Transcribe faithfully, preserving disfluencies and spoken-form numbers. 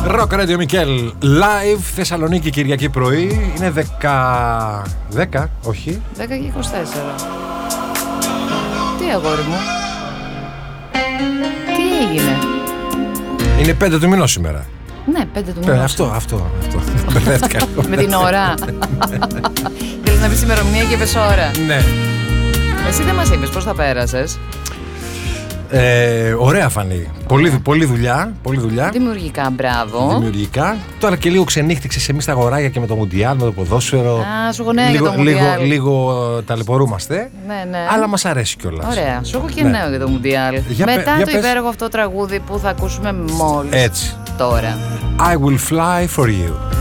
Rock Radio Μικέλ live Θεσσαλονίκη Κυριακή πρωί. Είναι δέκα. δέκα, όχι. δέκα και είκοσι τέσσερα. Τι αγόρι μου. Τι έγινε. Είναι πέντε του μηνός σήμερα. Ναι, πέντε του μηνός. Αυτό, αυτό, αυτό. Μπερδεύτηκα. Με την ώρα. Θέλεις να πεις ημερομηνία και είπες ώρα. Ναι. Εσύ δεν μας είπες πώς θα πέρασες. Ε, ωραία Φανή. Πολύ, πολύ δουλειά, πολύ δουλειά. Δημιουργικά, μπράβο. Δημιουργικά. Τώρα και λίγο ξενύχτηξες εμείς τα αγοράκια και με το Μουντιάλ, με το ποδόσφαιρο. Α, σου έχω νέο λίγο, για το Μουντιάλ. Λίγο, λίγο ταλαιπωρούμαστε. Ναι, ναι. Αλλά μας αρέσει κιόλας. Ωραία. Σου έχω και Ναι. νέο για το Μουντιάλ. Για Μετά πε- για το πες. υπέροχο αυτό τραγούδι που θα ακούσουμε μόλις. Έτσι. Τώρα. I will fly for you.